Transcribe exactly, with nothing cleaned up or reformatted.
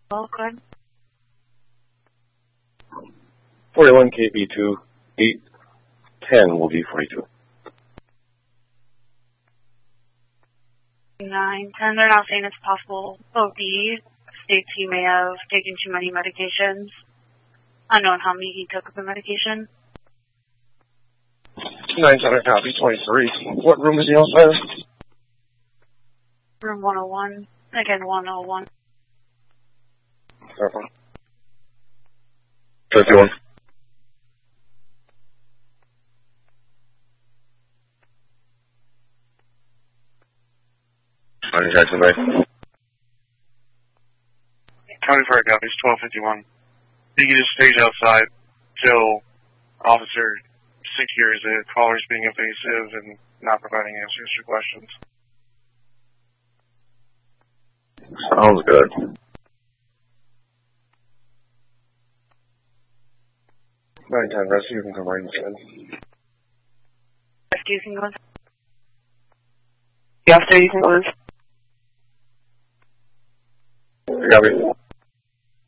Oh, good. forty-one K B two, eight ten will be forty-two. nine ten, they're not saying it's possible O D. States he may have taken too many medications. Unknown how many he took of the medication. nine ten, copy, twenty-three. What room is he outside? Room one oh one. Again, one oh one. Careful. fifty-one. County Jackson Bay. County Fire copies, twelve fifty-one. You can just stage outside till officer secures it. Caller's being evasive and not providing answers to questions. Sounds good. nine ten, rescue, you can come right inside. Rescue can go inside. Yeah, so you can go inside. You got me.